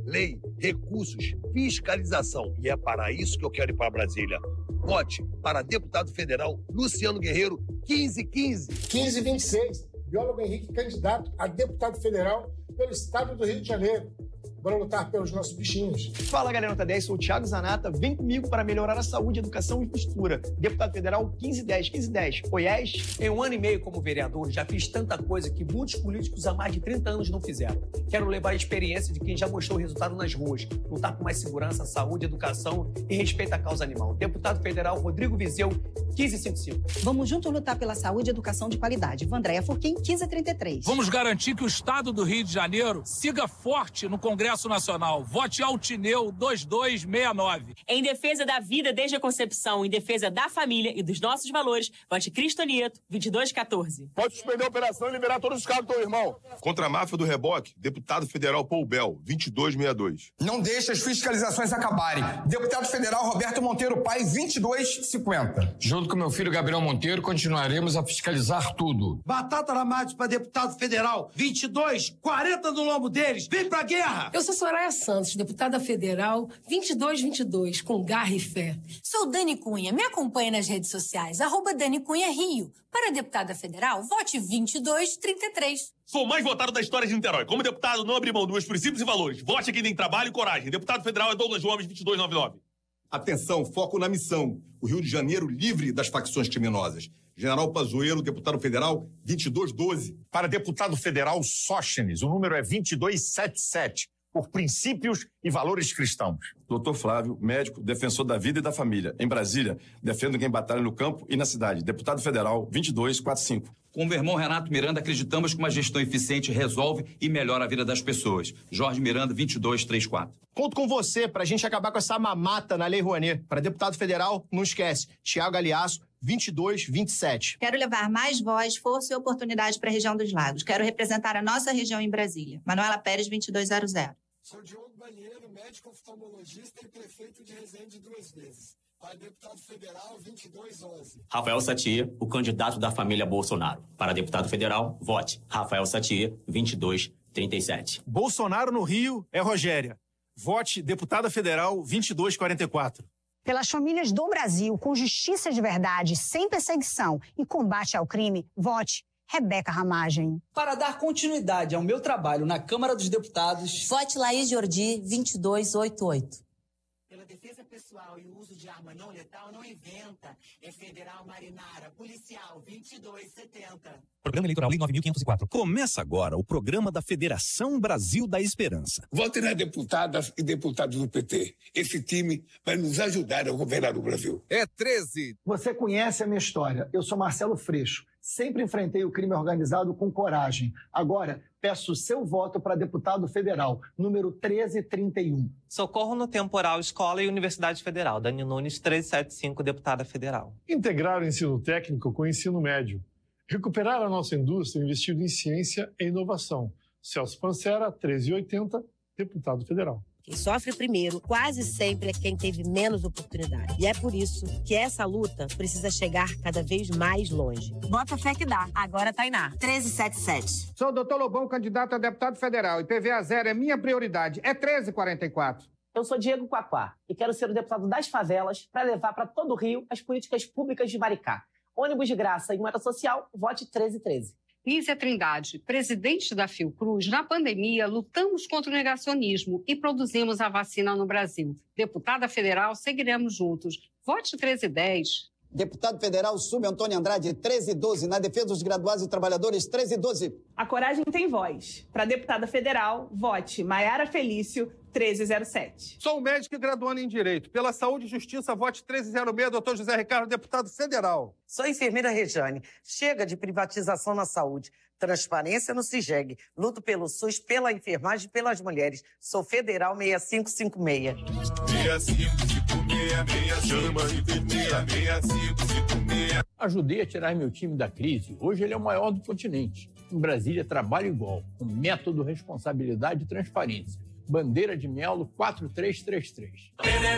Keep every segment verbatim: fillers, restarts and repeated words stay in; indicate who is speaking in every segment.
Speaker 1: lei, recursos, fiscalização. E é para isso que eu quero ir para Brasília. Vote para deputado federal Luciano Guerreiro, quinze quinze.
Speaker 2: quinze vinte e seis. Biólogo Henrique, candidato a deputado federal pelo estado do Rio de Janeiro. Bora lutar pelos nossos bichinhos.
Speaker 3: Fala, galera, nota dez, sou o Thiago Zanata. Vem comigo para melhorar a saúde, educação e postura. Deputado federal quinze dez, quinze dez. Oiés?
Speaker 4: Em um ano e meio como vereador, já fiz tanta coisa que muitos políticos há mais de trinta anos não fizeram. Quero levar a experiência de quem já mostrou o resultado nas ruas. Lutar com mais segurança, saúde, educação e respeito à causa animal. Deputado federal Rodrigo Vizeu, quinze cinquenta e cinco.
Speaker 5: Vamos juntos lutar pela saúde e educação de qualidade. Vandréia Furquim, quinze trinta e três.
Speaker 6: Vamos garantir que o estado do Rio de Janeiro siga forte no Congresso Nacional. Vote Altineu dois dois seis nove.
Speaker 7: Em defesa da vida desde a concepção, em defesa da família e dos nossos valores, vote Cristo Nieto, vinte e dois quatorze.
Speaker 8: Pode suspender a operação e liberar todos os carros do teu irmão.
Speaker 9: Contra a máfia do reboque, deputado federal Paul Bel, vinte e dois sessenta e dois.
Speaker 10: Não deixe as fiscalizações acabarem. Deputado federal Roberto Monteiro Pai, vinte e dois cinquenta.
Speaker 11: Junto com meu filho Gabriel Monteiro, continuaremos a fiscalizar tudo.
Speaker 12: Batata Ramades para deputado federal, vinte e dois quarenta no lombo deles. Vem pra guerra!
Speaker 13: Eu sou Soraya Santos, deputada federal, vinte e dois vinte e dois, com garra e fé.
Speaker 14: Sou Dani Cunha, me acompanhe nas redes sociais, arroba Dani Cunha Rio. Para deputada federal, vote vinte e dois trinta e três.
Speaker 15: Sou o mais votado da história de Niterói. Como deputado, não abri mão dos meus princípios e valores. Vote quem tem trabalho e coragem. Deputado federal é Douglas Gomes, vinte e dois noventa e nove.
Speaker 9: Atenção, foco na missão. O Rio de Janeiro livre das facções criminosas. General Pazuello, deputado federal, vinte e dois doze.
Speaker 16: Para deputado federal Sóstenes, o número é vinte e dois setenta e sete. Por princípios e valores cristãos.
Speaker 17: Doutor Flávio, médico, defensor da vida e da família. Em Brasília, defendo quem batalha no campo e na cidade. Deputado federal, vinte e dois quarenta e cinco.
Speaker 18: Com o meu irmão Renato Miranda, acreditamos que uma gestão eficiente resolve e melhora a vida das pessoas. Jorge Miranda, vinte e dois trinta e quatro.
Speaker 3: Conto com você para a gente acabar com essa mamata na Lei Rouanet. Para deputado federal, não esquece, Thiago Aliasso, vinte e dois vinte e sete.
Speaker 19: Quero levar mais voz, força e oportunidade para a região dos Lagos. Quero representar a nossa região em Brasília. Manuela Pérez, vinte e dois zero zero.
Speaker 2: Sou Diogo Banheiro, médico oftalmologista e prefeito de Resende duas vezes. Para deputado federal, vinte e dois onze.
Speaker 20: Rafael Satia, o candidato da família Bolsonaro. Para deputado federal, vote Rafael Satia, vinte e dois trinta e sete.
Speaker 21: Bolsonaro no Rio é Rogéria. Vote deputada federal, vinte e dois quarenta e quatro.
Speaker 5: Pelas famílias do Brasil, com justiça de verdade, sem perseguição e combate ao crime, vote Rebeca Ramagem.
Speaker 22: Para dar continuidade ao meu trabalho na Câmara dos Deputados,
Speaker 14: vote Laís Jordi, vinte e dois oitenta e oito.
Speaker 23: Pela defesa pessoal e o uso de arma não letal não inventa. É Federal Marinara, policial, vinte e dois setenta.
Speaker 24: Programa Eleitoral Lei nove mil quinhentos e quatro. Começa agora o programa da Federação Brasil da Esperança.
Speaker 25: Vote nas deputadas e deputados do P T. Esse time vai nos ajudar a governar o Brasil.
Speaker 26: É treze.
Speaker 2: Você conhece a minha história. Eu sou Marcelo Freixo. Sempre enfrentei o crime organizado com coragem. Agora, peço o seu voto para deputado federal, número treze trinta e um.
Speaker 27: Socorro no Temporal Escola e Universidade Federal. Dani Nunes, treze setenta e cinco, deputada federal.
Speaker 28: Integrar o ensino técnico com o ensino médio. Recuperar a nossa indústria investindo em ciência e inovação. Celso Pancera, treze oitenta, deputado federal.
Speaker 29: Quem sofre primeiro quase sempre é quem teve menos oportunidade. E é por isso que essa luta precisa chegar cada vez mais longe.
Speaker 14: Bota fé que dá. Agora, Tainá. treze setenta e sete.
Speaker 30: Sou o doutor Lobão, candidato a deputado federal. I P V A zero é minha prioridade. É treze quarenta e quatro.
Speaker 31: Eu sou Diego Quaquá e quero ser o deputado das favelas para levar para todo o Rio as políticas públicas de Maricá. Ônibus de graça e moeda social, vote treze treze.
Speaker 32: Lízia Trindade, presidente da Fiocruz, na pandemia, lutamos contra o negacionismo e produzimos a vacina no Brasil. Deputada federal, seguiremos juntos. Vote treze dez.
Speaker 33: Deputado federal Sub Antônio Andrade, treze doze. Na defesa dos graduados e trabalhadores, treze doze.
Speaker 34: A coragem tem voz. Para deputada federal, vote Maiara Felício, treze zero sete.
Speaker 35: Sou um médico e graduando em Direito. Pela Saúde e Justiça, vote treze zero seis, doutor José Ricardo, deputado federal.
Speaker 36: Sou enfermeira Rejane. Chega de privatização na saúde. Transparência no CIGEG. Luto pelo SUS, pela enfermagem e pelas mulheres. Sou federal seis cinco cinco seis.
Speaker 37: seis cinco cinco seis, seis chama enfermeira seis cinco cinco seis.
Speaker 38: Ajudei a tirar meu time da crise. Hoje ele é o maior do continente. Em Brasília, trabalho igual, com método, responsabilidade e transparência. Bandeira de Melo quatro três três três.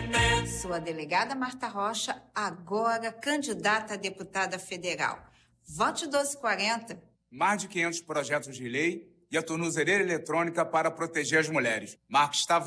Speaker 19: Sou a delegada Marta Rocha, agora candidata a deputada federal. Vote doze quarenta.
Speaker 39: Mais de quinhentos projetos de lei e a tornozeleira eletrônica para proteger as mulheres. Marcos Tavares.